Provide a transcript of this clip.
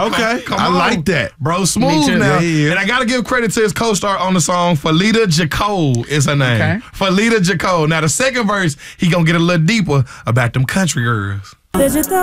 Okay, I like that. Bro, smooth now. Yeah. And I got to give credit to his co-star on the song. Felita Jacole is her name. Okay. Felita Jacole. Now, the second verse, he going to get a little deeper about them country girls.